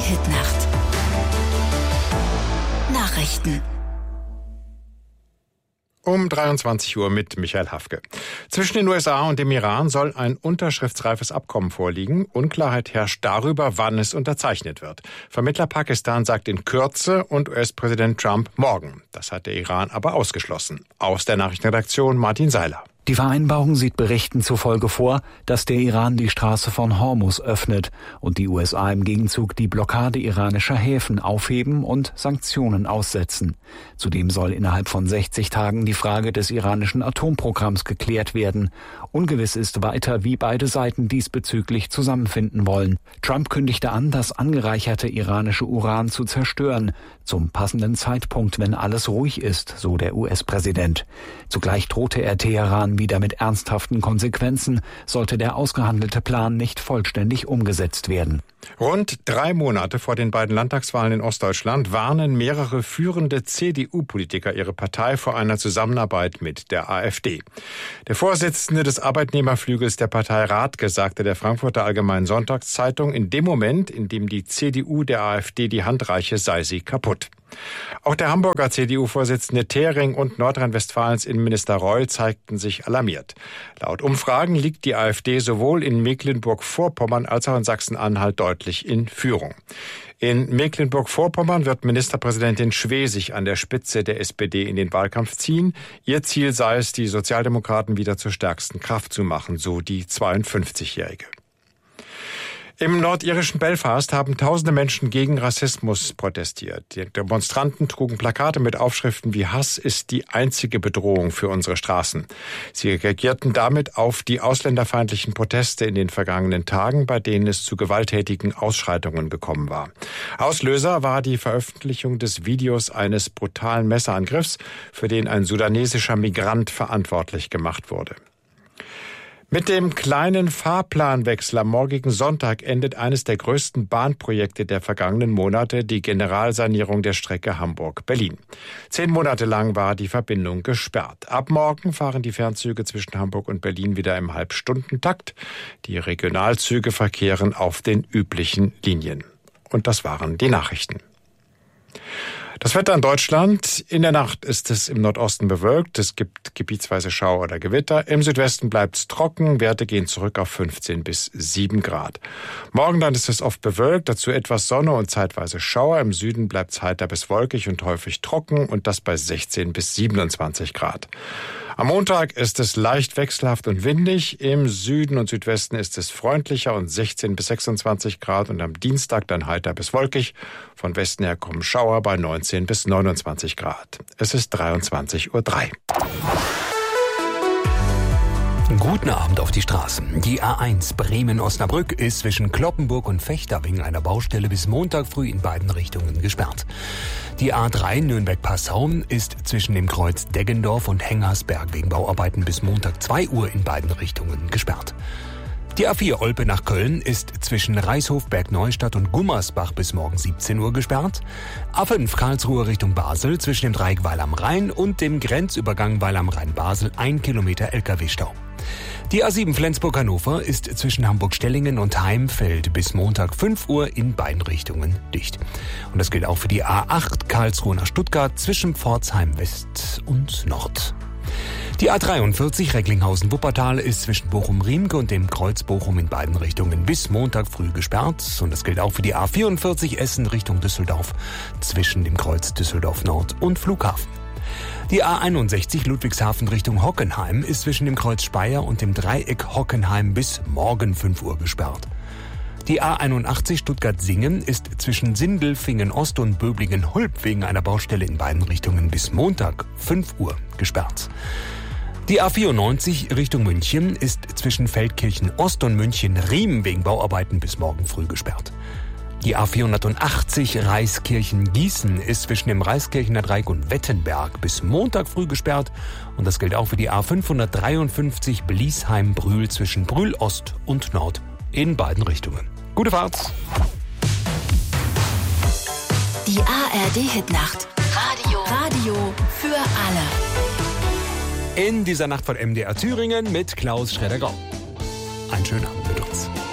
Hitnacht. Nachrichten. Um 23 Uhr mit Michael Hafke. Zwischen den USA und dem Iran soll ein unterschriftsreifes Abkommen vorliegen. Unklarheit herrscht darüber, wann es unterzeichnet wird. Vermittler Pakistan sagt in Kürze und US-Präsident Trump morgen. Das hat der Iran aber ausgeschlossen. Aus der Nachrichtenredaktion Martin Seiler. Die Vereinbarung sieht Berichten zufolge vor, dass der Iran die Straße von Hormuz öffnet und die USA im Gegenzug die Blockade iranischer Häfen aufheben und Sanktionen aussetzen. Zudem soll innerhalb von 60 Tagen die Frage des iranischen Atomprogramms geklärt werden. Ungewiss ist weiter, wie beide Seiten diesbezüglich zusammenfinden wollen. Trump kündigte an, das angereicherte iranische Uran zu zerstören, zum passenden Zeitpunkt, wenn alles ruhig ist, so der US-Präsident. Zugleich drohte er Teheran wieder mit ernsthaften Konsequenzen, sollte der ausgehandelte Plan nicht vollständig umgesetzt werden. Rund 3 Monate vor den beiden Landtagswahlen in Ostdeutschland warnen mehrere führende CDU-Politiker ihre Partei vor einer Zusammenarbeit mit der AfD. Der Vorsitzende des Arbeitnehmerflügels der Partei Rathke sagte der Frankfurter Allgemeinen Sonntagszeitung, in dem Moment, in dem die CDU der AfD die Hand reiche, sei sie kaputt. Auch der Hamburger CDU-Vorsitzende Thering und Nordrhein-Westfalens Innenminister Reul zeigten sich alarmiert. Laut Umfragen liegt die AfD sowohl in Mecklenburg-Vorpommern als auch in Sachsen-Anhalt deutlich in Führung. In Mecklenburg-Vorpommern wird Ministerpräsidentin Schwesig an der Spitze der SPD in den Wahlkampf ziehen. Ihr Ziel sei es, die Sozialdemokraten wieder zur stärksten Kraft zu machen, so die 52-Jährige. Im nordirischen Belfast haben tausende Menschen gegen Rassismus protestiert. Die Demonstranten trugen Plakate mit Aufschriften wie „Hass ist die einzige Bedrohung für unsere Straßen". Sie reagierten damit auf die ausländerfeindlichen Proteste in den vergangenen Tagen, bei denen es zu gewalttätigen Ausschreitungen gekommen war. Auslöser war die Veröffentlichung des Videos eines brutalen Messerangriffs, für den ein sudanesischer Migrant verantwortlich gemacht wurde. Mit dem kleinen Fahrplanwechsel am morgigen Sonntag endet eines der größten Bahnprojekte der vergangenen Monate, die Generalsanierung der Strecke Hamburg-Berlin. 10 Monate lang war die Verbindung gesperrt. Ab morgen fahren die Fernzüge zwischen Hamburg und Berlin wieder im Halbstundentakt. Die Regionalzüge verkehren auf den üblichen Linien. Und das waren die Nachrichten. Das Wetter in Deutschland. In der Nacht ist es im Nordosten bewölkt. Es gibt gebietsweise Schauer oder Gewitter. Im Südwesten bleibt es trocken. Werte gehen zurück auf 15 bis 7 Grad. Morgen dann ist es oft bewölkt, dazu etwas Sonne und zeitweise Schauer. Im Süden bleibt es heiter bis wolkig und häufig trocken und das bei 16 bis 27 Grad. Am Montag ist es leicht wechselhaft und windig. Im Süden und Südwesten ist es freundlicher und 16 bis 26 Grad. Und am Dienstag dann heiter bis wolkig. Von Westen her kommen Schauer bei 19 bis 29 Grad. Es ist 23:03 Uhr. Guten Abend auf die Straßen. Die A1 Bremen-Osnabrück ist zwischen Cloppenburg und Vechta wegen einer Baustelle bis Montag früh in beiden Richtungen gesperrt. Die A3 Nürnberg-Passau ist zwischen dem Kreuz Deggendorf und Hengersberg wegen Bauarbeiten bis Montag 2 Uhr in beiden Richtungen gesperrt. Die A4 Olpe nach Köln ist zwischen Reichshof-Bergneustadt und Gummersbach bis morgen 17 Uhr gesperrt. A5 Karlsruhe Richtung Basel zwischen dem Dreieck Weil am Rhein und dem Grenzübergang Weil am Rhein-Basel 1 Kilometer LKW-Stau. Die A7 Flensburg-Hannover ist zwischen Hamburg-Stellingen und Heimfeld bis Montag 5 Uhr in beiden Richtungen dicht. Und das gilt auch für die A8 Karlsruhe nach Stuttgart zwischen Pforzheim West und Nord. Die A43 Recklinghausen-Wuppertal ist zwischen Bochum-Riemke und dem Kreuz Bochum in beiden Richtungen bis Montag früh gesperrt. Und das gilt auch für die A44 Essen Richtung Düsseldorf zwischen dem Kreuz Düsseldorf Nord und Flughafen. Die A61 Ludwigshafen Richtung Hockenheim ist zwischen dem Kreuz Speyer und dem Dreieck Hockenheim bis morgen 5 Uhr gesperrt. Die A81 Stuttgart-Singen ist zwischen Sindelfingen-Ost und Böblingen-Hulb wegen einer Baustelle in beiden Richtungen bis Montag 5 Uhr gesperrt. Die A94 Richtung München ist zwischen Feldkirchen-Ost und München-Riem wegen Bauarbeiten bis morgen früh gesperrt. Die A480 Reiskirchen-Gießen ist zwischen dem Reiskirchener Dreieck und Wettenberg bis Montag früh gesperrt. Und das gilt auch für die A553 Bliesheim-Brühl zwischen Brühl Ost und Nord in beiden Richtungen. Gute Fahrt! Die ARD-Hitnacht. Radio für alle. In dieser Nacht von MDR Thüringen mit Klaus Schroeder-Grau. Einen schönen Abend mit uns.